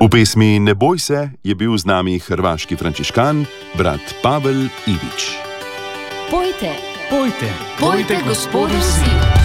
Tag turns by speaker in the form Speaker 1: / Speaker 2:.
Speaker 1: V pesmi Ne boj se je bil z nami hrvaški frančiškan, brat Pavel Ivić.
Speaker 2: Pojte,
Speaker 3: Pojte,
Speaker 2: pojte Gospodu vsi.